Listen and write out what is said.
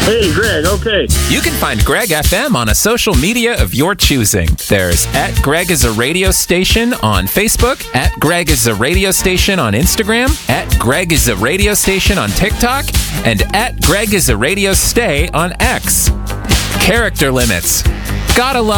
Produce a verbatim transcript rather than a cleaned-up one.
Hey, Greg, okay. You can find Greg F M on a social media of your choosing. There's at Greg is a radio station on Facebook, at Greg is a radio station on Instagram, at Greg is a radio station on TikTok, and at Greg is a radio stay on X. Character limits. Gotta love